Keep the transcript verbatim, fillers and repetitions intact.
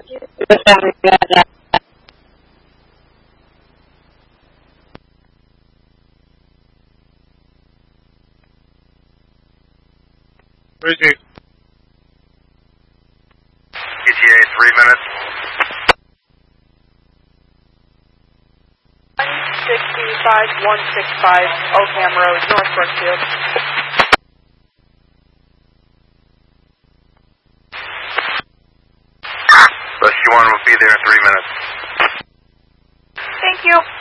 Appreciate it. E T A, three minutes. one sixty-five, one sixty-five, Oakham Road, North Brookfield. Rescue one will be there in three minutes. Thank you.